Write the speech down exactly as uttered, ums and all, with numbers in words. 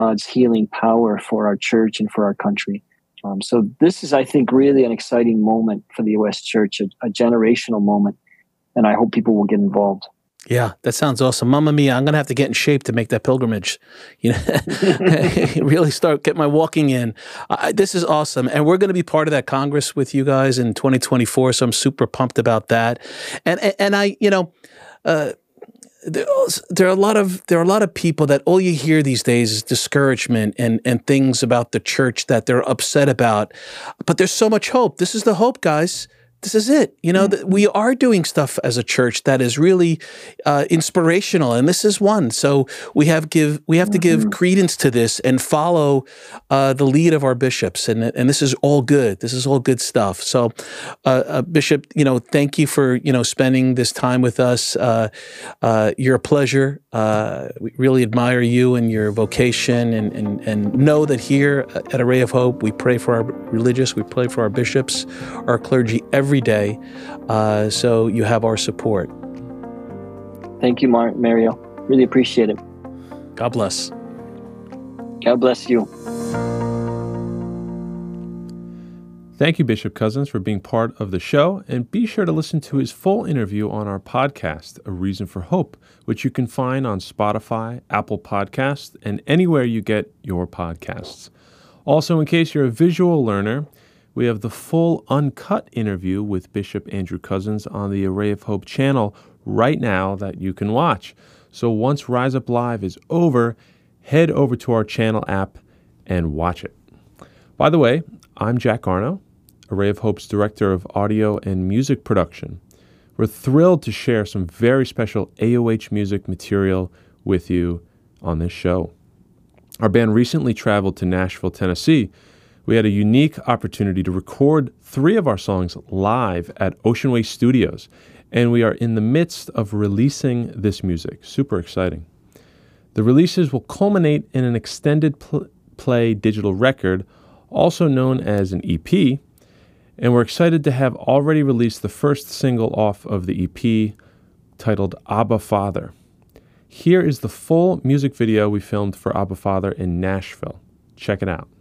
God's healing power for our church and for our country. Um, so this is, I think, really an exciting moment for the U S Church, a, a generational moment, and I hope people will get involved. Yeah, that sounds awesome. Mamma mia, I'm going to have to get in shape to make that pilgrimage. You know, really start, get my walking in. Uh, this is awesome. And we're going to be part of that Congress with you guys in twenty twenty-four, so I'm super pumped about that. And, and, and I, you know, uh, there, there are a lot of there are a lot of people that all you hear these days is discouragement and and things about the church that they're upset about. But there's so much hope. This is the hope, guys. This is it. You know, that we are doing stuff as a church that is really uh, inspirational, and this is one. So we have give we have to give credence to this and follow uh, the lead of our bishops, and and this is all good. This is all good stuff. So, uh, uh, Bishop, you know, thank you for you know spending this time with us. Uh, uh, you're a pleasure. Uh, we really admire you and your vocation, and and and know that here at Array of Hope, we pray for our religious, we pray for our bishops, our clergy every every day. Uh, so you have our support. Thank you, Mar- Mario. Really appreciate it. God bless. God bless you. Thank you, Bishop Cozzens, for being part of the show, and be sure to listen to his full interview on our podcast, A Reason for Hope, which you can find on Spotify, Apple Podcasts, and anywhere you get your podcasts. Also, in case you're a visual learner, we have the full uncut interview with Bishop Andrew Cozzens on the Array of Hope channel right now that you can watch. So once Rise Up Live is over, head over to our channel app and watch it. By the way, I'm Jack Arno, Array of Hope's Director of Audio and Music Production. We're thrilled to share some very special A O H music material with you on this show. Our band recently traveled to Nashville, Tennessee. We had a unique opportunity to record three of our songs live at Ocean Way Studios, and we are in the midst of releasing this music. Super exciting. The releases will culminate in an extended pl- play digital record, also known as an E P, and we're excited to have already released the first single off of the E P, titled Abba Father. Here is the full music video we filmed for Abba Father in Nashville. Check it out.